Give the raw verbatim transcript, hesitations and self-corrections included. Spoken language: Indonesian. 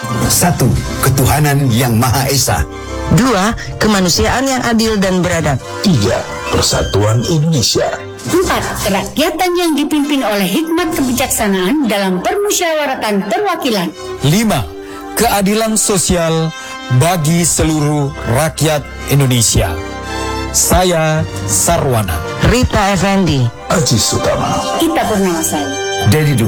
Satu, ketuhanan yang Maha Esa. Dua, kemanusiaan yang adil dan beradab. Tiga, persatuan Indonesia. Empat, kerakyatan yang dipimpin oleh hikmat kebijaksanaan dalam permusyawaratan perwakilan. Lima, keadilan sosial bagi seluruh rakyat Indonesia. Saya Sarwana. Rita Effendi. Aji Sutama. Kita Purnawasari. Dedi